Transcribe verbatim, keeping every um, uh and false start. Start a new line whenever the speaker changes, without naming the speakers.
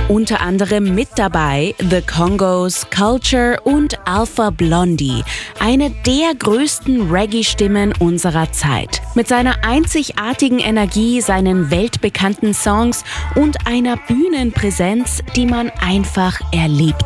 Unter anderem mit dabei The Congos, Culture und Alpha Blondy, eine der größten Reggae-Stimmen unserer Zeit. Mit seiner einzigartigen Energie, seinen weltbekannten Songs und einer Bühnenpräsenz, die man einfach erlebt